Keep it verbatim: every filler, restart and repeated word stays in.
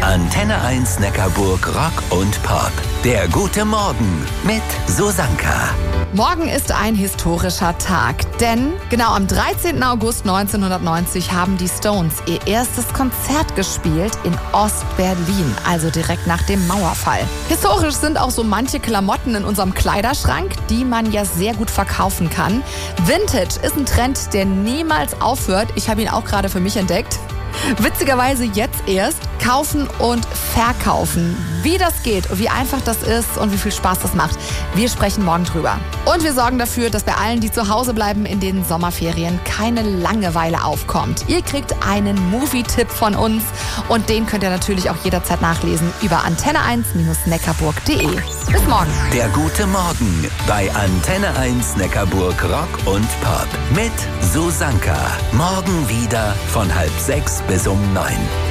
Antenne eins Neckarburg Rock und Pop. Der gute Morgen mit Susanka. Morgen ist ein historischer Tag, denn genau am dreizehnten August neunzehnhundertneunzig haben die Stones ihr erstes Konzert gespielt in Ost-Berlin, also direkt nach dem Mauerfall. Historisch sind auch so manche Klamotten in unserem Kleiderschrank, die man ja sehr gut verkaufen kann. Vintage ist ein Trend, der niemals aufhört. Ich habe ihn auch gerade für mich entdeckt. Witzigerweise jetzt erst kaufen und verkaufen. Wie das geht und wie einfach das ist und wie viel Spaß das macht, wir sprechen morgen drüber. Und wir sorgen dafür, dass bei allen, die zu Hause bleiben in den Sommerferien, keine Langeweile aufkommt. Ihr kriegt einen Movie-Tipp von uns und den könnt ihr natürlich auch jederzeit nachlesen über antenne eins neckarburg punkt de. Bis morgen. Der gute Morgen bei Antenne eins Neckarburg Rock und Pop mit Susanka. Morgen wieder von halb sechs bis um neun.